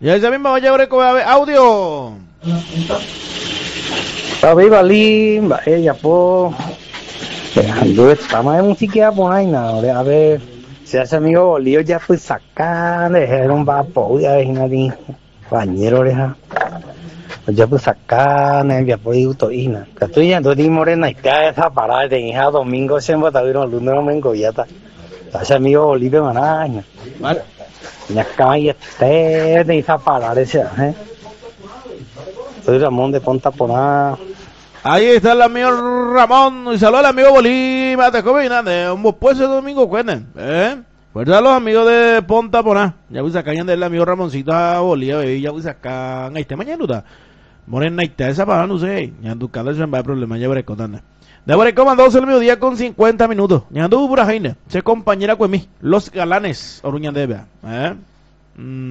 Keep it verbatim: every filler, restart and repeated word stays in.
Y ese mismo vaya a ver audio. Tapi balik mbak eh ya po. Duit sama música poner nada, a ver. Si hace amigo lío ya fue sacar, dejaron va po ya ves nadie. Bañero oreja. Ya pues sacar, ya po digo toina. Que estoy yendo de morena y te esa parada de hija domingo se me está viendo lunes domingo ya está. Hace amigo Olive Manaña. Vale. Ya cae este de esa parada ese, ¿eh? Soy Ramón de Ponta Poná. Ahí está el amigo Ramón. Y saludos al amigo Bolívar de Covina. De un pues ese domingo cuenten. ¿Eh? Pues a los amigos de Ponta Poná. Ya voy a sacar del amigo Ramoncito a Bolívar. Ya voy a sacar. Ahí está mañana. Morena, ahí está esa parada, no sé. Ya tu cada vez va a problema. Ya veré contando. De veré como doce del mediodía con cincuenta minutos. Ya ando pura jaina. Se compañera con mí. Los galanes. Oruña de Bea. ¿Eh? Mm.